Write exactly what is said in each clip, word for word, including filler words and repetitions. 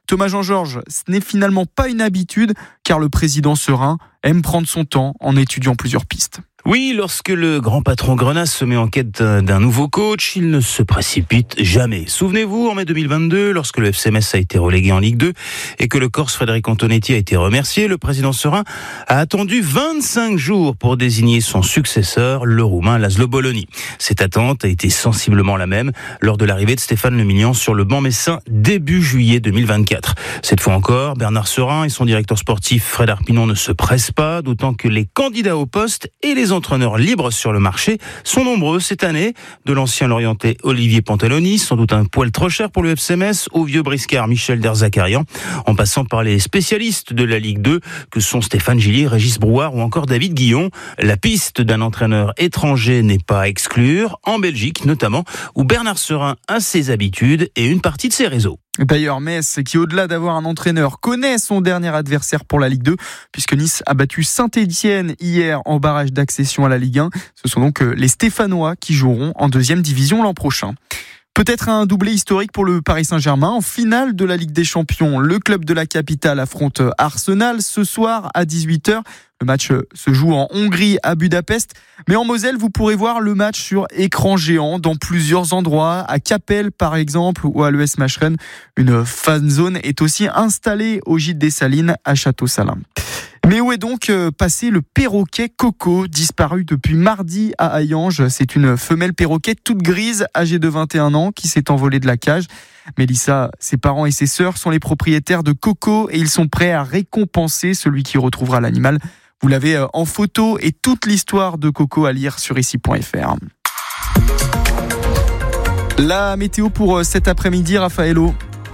Thomas Jean-Georges, ce n'est finalement pas une habitude, car le président serein aime prendre son temps en étudiant plusieurs pistes. Oui, lorsque le grand patron Grenas se met en quête d'un nouveau coach, il ne se précipite jamais. Souvenez-vous, en mai deux mille vingt-deux, lorsque le F C Metz a été relégué en Ligue deux et que le Corse Frédéric Antonetti a été remercié, le président serein a attendu vingt-cinq jours pour désigner son successeur, le Roumain Laszlo Bologna. Cette attente a été sensiblement la même lors de l'arrivée de Stéphane Le Millian sur le banc messin début juillet deux mille vingt-quatre. Cette fois encore, Bernard Serin et son directeur sportif Fred Arpinon ne se pressent pas, d'autant que les candidats au poste et les entraîneurs libres sur le marché sont nombreux cette année, de l'ancien Lorientais Olivier Pantaloni, sans doute un poil trop cher pour le F C Metz, au vieux briscard Michel Derzakarian, en passant par les spécialistes de la Ligue deux que sont Stéphane Gillier, Régis Brouard ou encore David Guillon. La piste d'un entraîneur étranger n'est pas à exclure, en Belgique notamment, où Bernard Serin a ses habitudes et une partie de ses réseaux. D'ailleurs, Metz, qui au-delà d'avoir un entraîneur, connaît son dernier adversaire pour la Ligue deux, puisque Nice a battu Saint-Étienne hier en barrage d'accession à la Ligue un. Ce sont donc les Stéphanois qui joueront en deuxième division l'an prochain. Peut-être un doublé historique pour le Paris Saint-Germain. En finale de la Ligue des Champions, le club de la capitale affronte Arsenal ce soir à dix-huit heures. Le match se joue en Hongrie, à Budapest. Mais en Moselle, vous pourrez voir le match sur écran géant dans plusieurs endroits. À Capelle, par exemple, ou à l'E S Macheren. Une fan zone est aussi installée au Gîte des Salines à Château-Salins. Mais où est donc passé le perroquet Coco, disparu depuis mardi à Hayange? C'est une femelle perroquet toute grise, âgée de vingt et un ans, qui s'est envolée de la cage. Mélissa, ses parents et ses sœurs sont les propriétaires de Coco et ils sont prêts à récompenser celui qui retrouvera l'animal. Vous l'avez en photo et toute l'histoire de Coco à lire sur ici point f r. La météo pour cet après-midi, Raphaëlo.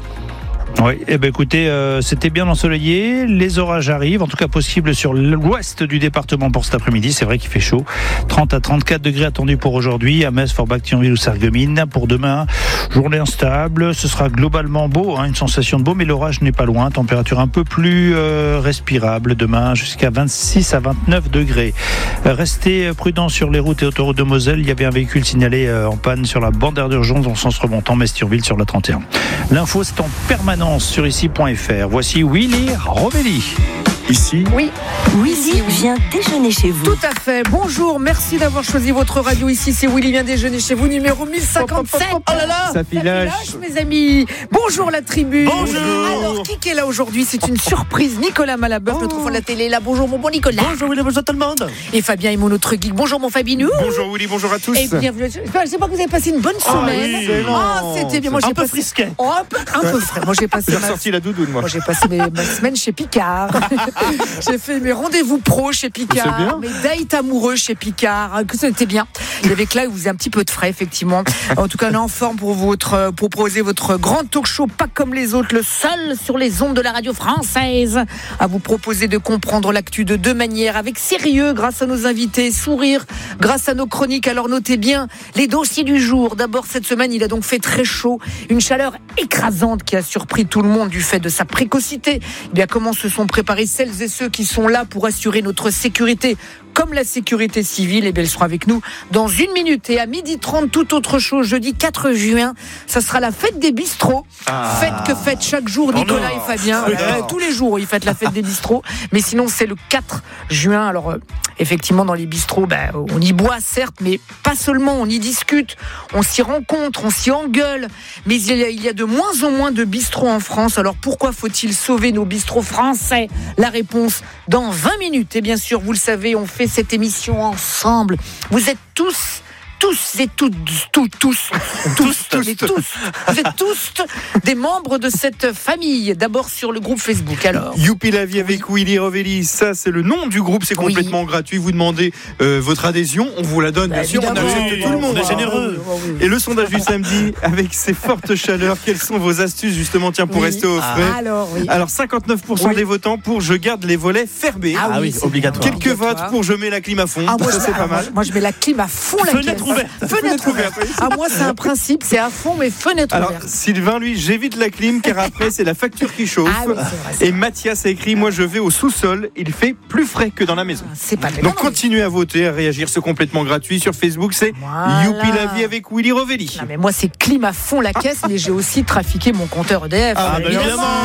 Oui, eh ben écoutez, euh, c'était bien ensoleillé, les orages arrivent, en tout cas possible sur l'ouest du département pour cet après-midi, c'est vrai qu'il fait chaud, trente à trente-quatre degrés attendus pour aujourd'hui, à Metz, Forbach, Thionville ou Sarreguemines. Pour demain, journée instable, ce sera globalement beau, hein, une sensation de beau, mais l'orage n'est pas loin, température un peu plus euh, respirable demain, jusqu'à vingt-six à vingt-neuf degrés. Restez prudents sur les routes et autoroutes de Moselle, il y avait un véhicule signalé euh, en panne sur la bande d'air d'urgence en sens remontant, Metz-Thionville sur la trente et un. L'info, c'est en permanence sur ici point f r. Voici Willy Rovelli. Ici. Oui, Willy vient déjeuner chez vous. Tout à fait. Bonjour, merci d'avoir choisi votre radio. Ici, c'est Willy vient déjeuner chez vous, numéro mille cinquante-sept. Oh là là, ça filage, mes amis. Bonjour la tribu. Bonjour. Alors, qui est là aujourd'hui? C'est une surprise. Nicolas Malabeuf, oh. notre fond de la télé, là. Bonjour mon bon Nicolas. Bonjour Willy, bonjour tout le monde. Et Fabien est mon autre geek. Bonjour mon Fabinou. Bonjour Willy, bonjour à tous. Et bienvenue. Je sais pas que vous avez passé une bonne semaine. Oh, oui, oh c'était bien. Moi, un j'ai peu passé... frisquet. Oh, un peu, un peu frais. Moi, j'ai passé. J'ai ma... ressorti la doudoune, moi. Moi, j'ai passé mes... ma semaine chez Picard. J'ai fait mes rendez-vous pro chez Picard, mes dates amoureux chez Picard. Que c'était bien. Il y avait que là où vous avez un petit peu de frais, effectivement. En tout cas, on est en forme pour votre, pour proposer votre grand talk show, pas comme les autres, le seul sur les ondes de la radio française, à vous proposer de comprendre l'actu de deux manières, avec sérieux, grâce à nos invités, sourire, grâce à nos chroniques. Alors notez bien les dossiers du jour. D'abord, cette semaine, il a donc fait très chaud, une chaleur écrasante qui a surpris tout le monde du fait de sa précocité. Eh bien, comment se sont préparés celles et ceux qui sont là pour assurer notre sécurité, comme la sécurité civile? Et bien, elle sera avec nous dans une minute. Et à midi trente, tout autre chose, jeudi quatre juin, ça sera la fête des bistrots. Ah. Fête que fête chaque jour Nicolas oh et Fabien. Oh euh, tous les jours, ils fêtent la fête des bistrots. Mais sinon, c'est le quatre juin. Alors, euh, effectivement, dans les bistrots, ben, on y boit, certes, mais pas seulement. On y discute, on s'y rencontre, on s'y engueule. Mais il y a, il y a de moins en moins de bistrots en France. Alors, pourquoi faut-il sauver nos bistrots français? La réponse dans vingt minutes. Et bien sûr, vous le savez, on fait cette émission ensemble. Vous êtes tous tous et toutes, tous, tous, tous, tous, et tous, vous êtes tous des membres de cette famille. D'abord sur le groupe Facebook. Alors, Youpi la vie avec Willy Rovelli, ça c'est le nom du groupe, c'est complètement oui. gratuit. Vous demandez euh, votre adhésion, on vous la donne, bah, bien sûr, on accepte oui, tout le monde. On est généreux. Et le sondage du samedi, avec ces fortes chaleurs, quelles sont vos astuces justement, tiens, pour oui. rester au frais? ah, Alors, oui. alors cinquante-neuf pour cent oui. des votants pour je garde les volets fermés. Ah oui, ah, obligatoire. Quelques obligatoire. votes pour je mets la clim à fond. Ah, moi, ça c'est pas mal. Moi je mets la clim à fond, la fenêtre ouverte. Fenêtre ouverte. Ah, moi c'est un principe, c'est à fond, mais fenêtre alors, ouverte. Sylvain, lui, j'évite la clim car après c'est la facture qui chauffe. Ah, oui, c'est vrai, c'est Et Mathias a écrit, moi je vais au sous-sol, il fait plus frais que dans la maison. C'est pas Donc continuez à voter, à réagir, c'est complètement gratuit. Sur Facebook, c'est voilà. Youpi la vie avec Willy Rovelli. Non mais moi c'est clim à fond la caisse, mais j'ai aussi trafiqué mon compteur E D F. Ah, évidemment.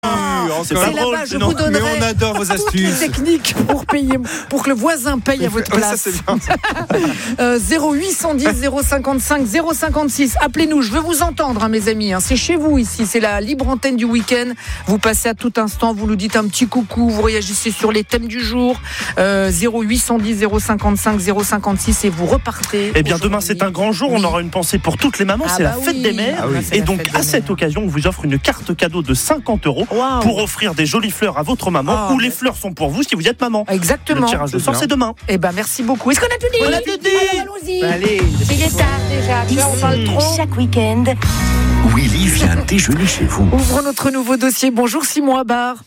C'est là-bas, je vous donnerai mais on adore vos astuces. toutes les techniques pour payer, pour que le voisin paye à votre place. Ouais, ça, c'est bien. euh, zéro huit cent dix zéro cinquante-cinq zéro cinquante-six. Appelez-nous, je veux vous entendre, hein, mes amis. Hein. C'est chez vous ici, c'est la libre antenne du week-end. Vous passez à tout instant, vous nous dites un petit coucou, vous réagissez sur les thèmes du jour. Euh, zéro huit cent dix zéro cinquante-cinq zéro cinquante-six et vous repartez. Eh bien, demain, c'est un grand jour. Oui. On aura une pensée pour toutes les mamans. Ah c'est bah la fête oui. des mères. Ah oui. Et donc, à cette occasion, on vous offre une carte cadeau de cinquante euros Wow. pour offrir des jolies fleurs à votre maman Oh, ou les mais... fleurs sont pour vous si vous êtes maman. Exactement. Le tirage au sort, c'est demain. Eh ben, merci beaucoup. Est-ce qu'on a tout dit? On a tout dit. Alors, allons-y. Allez. Il est tard déjà. Tu vois, on parle trop. Chaque week-end, Willy vient déjeuner chez vous. Ouvrons notre nouveau dossier. Bonjour Simon Abar.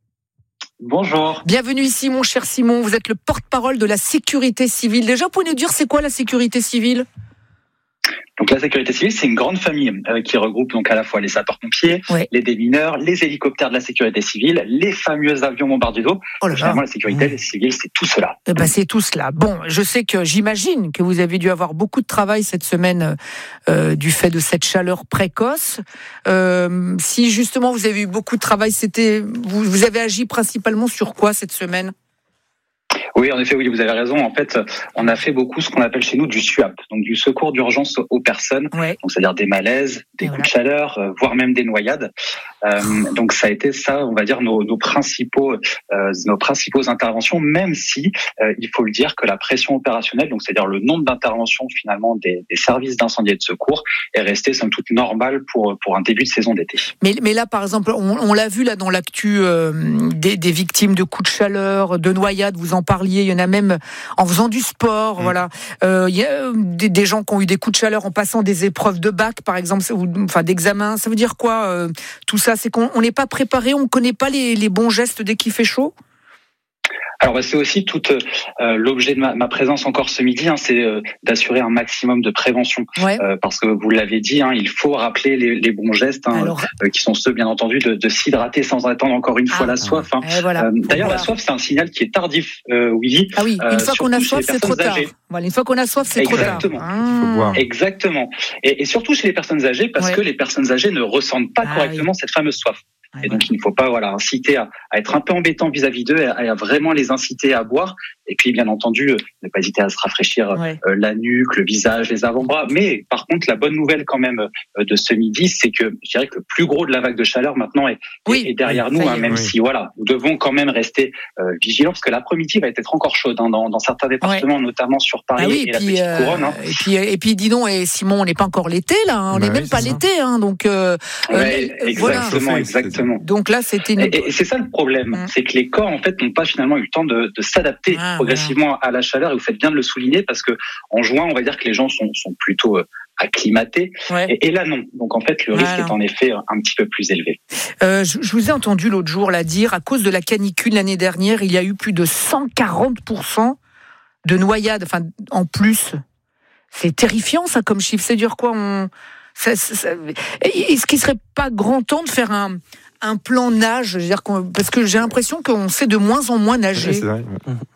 Bonjour. Bienvenue ici, mon cher Simon. Vous êtes le porte-parole de la sécurité civile. Déjà, vous pouvez nous dire c'est quoi la sécurité civile? Donc la sécurité civile, c'est une grande famille euh, qui regroupe donc à la fois les sapeurs-pompiers, Ouais. les démineurs, les hélicoptères de la sécurité civile, les fameux avions bombardiers d'eau. Oh là là. Finalement, la sécurité civile, c'est tout cela. Eh ben, c'est tout cela. Bon, je sais que j'imagine que vous avez dû avoir beaucoup de travail cette semaine euh, du fait de cette chaleur précoce. Euh, si justement vous avez eu beaucoup de travail, c'était vous, vous avez agi principalement sur quoi cette semaine? Oui, en effet, oui, vous avez raison. En fait, on a fait beaucoup ce qu'on appelle chez nous du SUAP, donc du secours d'urgence aux personnes. Ouais. Donc, c'est-à-dire des malaises, des Et coups voilà. de chaleur, euh, voire même des noyades. Euh, donc, ça a été ça, on va dire, nos, nos principaux, euh, nos principaux interventions, même si euh, il faut le dire que la pression opérationnelle, donc c'est-à-dire le nombre d'interventions finalement des, des services d'incendie et de secours, est restée somme toute normale pour pour un début de saison d'été. Mais, mais là, par exemple, on, on l'a vu là dans l'actu euh, des, des victimes de coups de chaleur, de noyades. Vous en parliez. Il y en a même en faisant du sport. Mmh. Voilà. Euh, il y a des, des gens qui ont eu des coups de chaleur en passant des épreuves de bac, par exemple, ou enfin d'examen. Ça veut dire quoi euh, tout ça? C'est qu'on n'est pas préparé, on ne connaît pas les, les bons gestes dès qu'il fait chaud? Alors bah, c'est aussi tout euh, l'objet de ma, ma présence encore ce midi, hein, c'est euh, d'assurer un maximum de prévention, ouais. euh, parce que vous l'avez dit, hein, il faut rappeler les, les bons gestes, hein, Alors... euh, qui sont ceux bien entendu de, de s'hydrater sans attendre encore une ah, fois la soif. Hein. Voilà, euh, d'ailleurs la soif c'est un signal qui est tardif, euh, Willy. Ah oui, une fois euh, qu'on a soif c'est trop tard. Voilà, une fois qu'on a soif c'est Exactement. trop tard. Ah. Il faut boire. Exactement. Et, et surtout chez les personnes âgées, parce ouais. que les personnes âgées ne ressentent pas ah, correctement oui. cette fameuse soif. Et ouais. donc il ne faut pas voilà inciter à, à être un peu embêtant vis-à-vis d'eux, et à, à vraiment les inciter à boire. Et puis bien entendu, euh, ne pas hésiter à se rafraîchir ouais. euh, la nuque, le visage, les avant-bras. Mais par contre, la bonne nouvelle quand même euh, de ce midi, c'est que je dirais que le plus gros de la vague de chaleur maintenant est, oui. est derrière oui, nous, hein, même oui. si voilà, nous devons quand même rester euh, vigilants parce que l'après-midi va être encore chaude hein, dans, dans certains départements, ouais. notamment sur Paris ah oui, et, et puis, la petite euh, couronne. Hein. Et puis et puis dis donc, et Simon, on n'est pas encore l'été là, hein, on n'est bah même oui, pas ça. l'été, hein, donc euh, ouais, euh, exactement, voilà. exactement. Donc là, c'était une... et, et c'est ça le problème, mmh. c'est que les corps en fait n'ont pas finalement eu le temps de, de s'adapter ah, progressivement ouais. à la chaleur. Et vous faites bien de le souligner parce que en juin, on va dire que les gens sont, sont plutôt euh, acclimatés. Ouais. Et, et là, non. Donc en fait, le risque voilà. est en effet un petit peu plus élevé. Euh, je, je vous ai entendu l'autre jour là dire, à cause de la canicule l'année dernière, il y a eu plus de cent quarante pour cent de noyades. Enfin, en plus, c'est terrifiant ça comme chiffre. C'est dur quoi. On... Ça, ça, ça... Est-ce qu'il serait pas grand temps de faire un un plan nage, je veux dire, parce que j'ai l'impression qu'on sait de moins en moins nager. C'est vrai.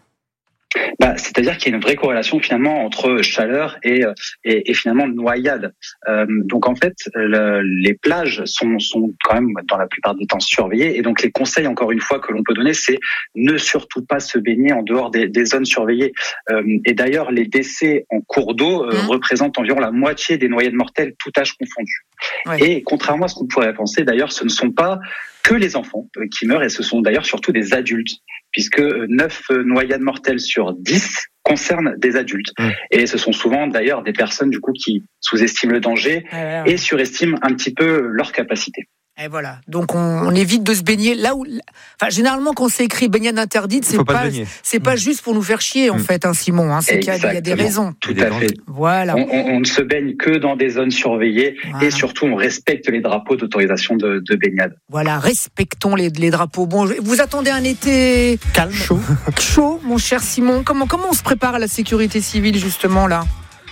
Bah, c'est-à-dire qu'il y a une vraie corrélation finalement entre chaleur et, et, et finalement noyade. Euh, donc en fait, le, les plages sont, sont quand même dans la plupart des temps surveillées. Et donc les conseils, encore une fois, que l'on peut donner, c'est ne surtout pas se baigner en dehors des, des zones surveillées. Euh, et d'ailleurs, les décès en cours d'eau euh, mmh. représentent environ la moitié des noyades mortelles, tout âge confondu. Ouais. Et contrairement à ce qu'on pourrait penser, d'ailleurs, ce ne sont pas que les enfants qui meurent, et ce sont d'ailleurs surtout des adultes, puisque neuf noyades mortelles sur dix concernent des adultes. Mmh. Et ce sont souvent d'ailleurs des personnes du coup qui sous-estiment le danger ah, ouais, ouais. et surestiment un petit peu leur capacité. Et voilà. Donc on, on évite de se baigner là où. Enfin, généralement quand c'est écrit baignade interdite, c'est pas, pas c'est pas mmh. juste pour nous faire chier en mmh. fait, hein, Simon. Hein, c'est qu'il y a, il y a des raisons. Tout à fait. Voilà. On, on, on ne se baigne que dans des zones surveillées voilà. et surtout on respecte les drapeaux d'autorisation de, de baignade. Voilà, respectons les, les drapeaux. Bon, vous attendez un été calme, chaud, chaud, mon cher Simon. Comment comment on se prépare à la sécurité civile justement là?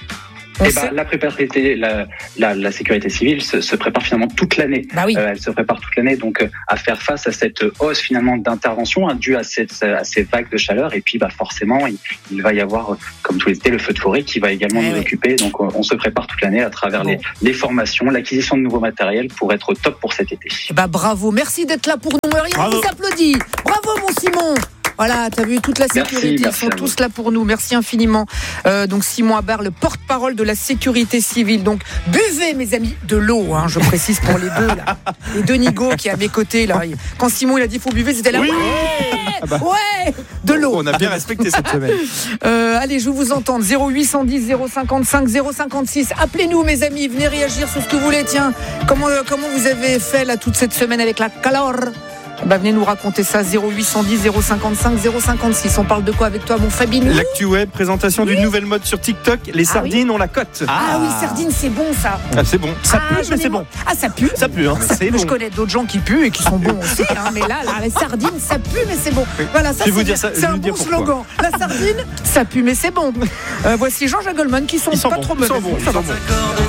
Eh ben, la, préparité, la, la, la sécurité civile se, se prépare finalement toute l'année. Bah oui. euh, elle se prépare toute l'année donc euh, à faire face à cette hausse finalement d'intervention hein, due à, cette, à ces vagues de chaleur. Et puis bah, forcément, il, il va y avoir, comme tous les étés, le feu de forêt qui va également eh nous oui. occuper. Donc on, on se prépare toute l'année à travers bon. les, les formations, l'acquisition de nouveaux matériels pour être au top pour cet été. Bah, bravo, merci d'être là pour nous. et on vous applaudit. Bravo mon Simon. Voilà, t'as vu toute la sécurité, merci, merci ils sont tous là pour nous. Merci infiniment. Euh, donc Simon Abar, le porte-parole de la sécurité civile. Donc buvez, mes amis, de l'eau. Hein, je précise pour les deux là, les deux nigauds qui est à mes côtés là. Quand Simon il a dit faut buvez, c'était là. Oui ouais, ah bah. ouais, de l'eau. On a bien respecté cette semaine. Euh, allez, je vous entends. zéro huit un zéro zéro cinquante-cinq zéro cinquante-six. Appelez-nous, mes amis. Venez réagir sur ce que vous voulez. Tiens, comment comment vous avez fait là toute cette semaine avec la calor? Bah, venez nous raconter ça, zéro huit un zéro zéro cinquante-cinq zéro cinquante-six. On parle de quoi avec toi, mon Fabinou? L'actu web, présentation oui. d'une nouvelle mode sur TikTok. Les ah sardines, oui. on la cote. Ah, ah oui, sardines, c'est bon ça. Ah, c'est bon. Ça ah, pue, mais c'est bon. Ah, ça pue. Ça pue, hein. Ça c'est pue. bon. Je connais d'autres gens qui puent et qui sont bons aussi. Hein, mais là, là, les sardines, ça pue, mais c'est bon. Oui. Voilà, ça, c'est, ça, c'est un bon slogan. La sardine, ça pue, mais c'est bon. Euh, voici Jean-Jacques Goldman qui sont, sont pas bons. trop mauvais. Ils sont bons. Ils sont bons.